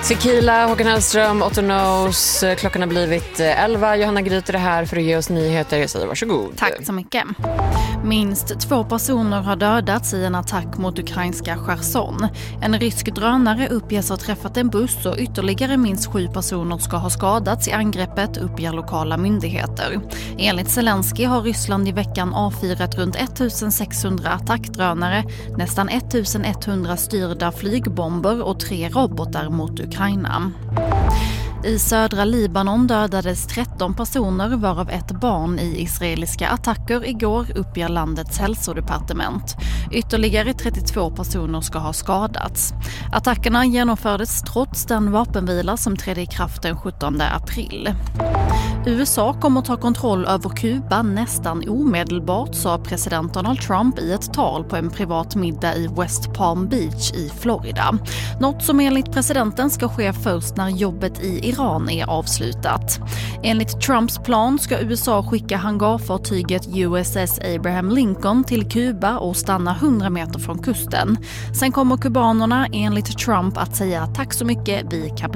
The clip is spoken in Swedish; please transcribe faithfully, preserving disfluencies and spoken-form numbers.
Tequila, Håkan Hellström, Otto Knows. Klockan har blivit elva. Johanna Gryter är här för att ge oss nyheter. Jag säger varsågod. Tack så mycket. Minst två personer har dödats i en attack mot ukrainska Cherson. En rysk drönare uppges ha träffat en buss och ytterligare minst sju personer ska ha skadats i angreppet, uppger lokala myndigheter. Enligt Zelensky har Ryssland i veckan avfyrat runt sextonhundra attackdrönare, nästan ettusenetthundra styrda flygbomber och tre robotar mot Ukraina. I södra Libanon dödades tretton personer varav ett barn i israeliska attacker igår, uppger landets hälsodepartement. Ytterligare trettiotvå personer ska ha skadats. Attackerna genomfördes trots den vapenvila som trädde i kraft den sjuttonde april. U S A kommer ta kontroll över Kuba nästan omedelbart, sa president Donald Trump i ett tal på en privat middag i West Palm Beach i Florida. Något som enligt presidenten ska ske först när jobbet i Iran är avslutat. Enligt Trumps plan ska U S A skicka hangarfartyget U S S Abraham Lincoln till Kuba och stanna hundra meter från kusten. Sen kommer kubanerna enligt Trump att säga tack så mycket, vi kapitulerar.